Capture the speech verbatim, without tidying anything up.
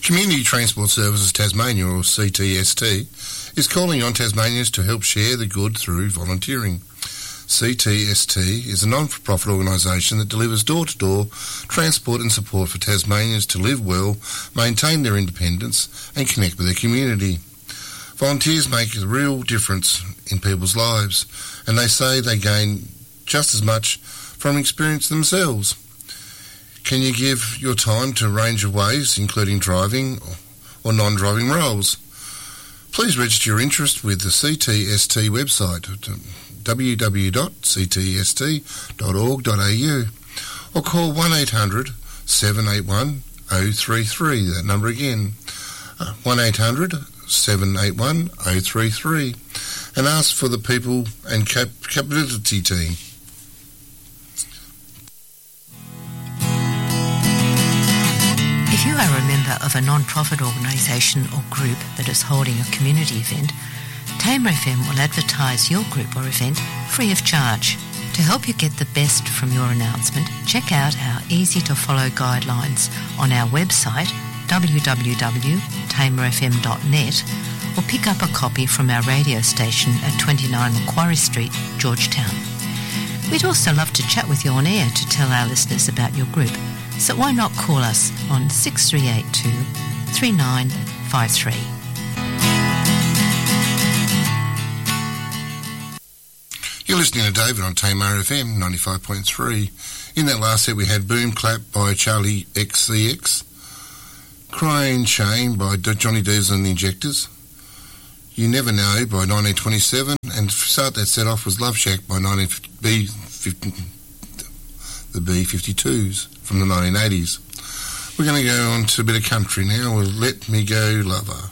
Community Transport Services Tasmania, or C T S T, is calling on Tasmanians to help share the good through volunteering. C T S T is a non-for-profit organisation that delivers door-to-door transport and support for Tasmanians to live well, maintain their independence and connect with their community. Volunteers make a real difference in people's lives, and they say they gain just as much from experience themselves. Can you give your time to a range of ways, including driving or non-driving roles? Please register your interest with the C T S T website at w w w dot c t s t dot org dot a u or call one eight hundred seven eight one oh three three. That number again, one eight hundred seven eight one oh three three, and ask for the People and Cap- Capability team. If you are a member of a non-profit organisation or group that is holding a community event, Tamer F M will advertise your group or event free of charge. To help you get the best from your announcement, check out our easy-to-follow guidelines on our website w w w dot tamer f m dot net or pick up a copy from our radio station at twenty-nine Macquarie Street, Georgetown. We'd also love to chat with you on air to tell our listeners about your group, so why not call us on six three eight two, three nine five three. You're listening to David on Tamer F M ninety-five point three. In that last set we had Boom Clap by Charlie X C X, Crying Shame by Johnny Diesel and the Injectors, You Never Know by nineteen twenty-seven, and to start that set off was Love Shack by nineteen B fifty, the B fifty-twos from the nineteen eighties. We're going to go on to a bit of country now with Let Me Go Lover.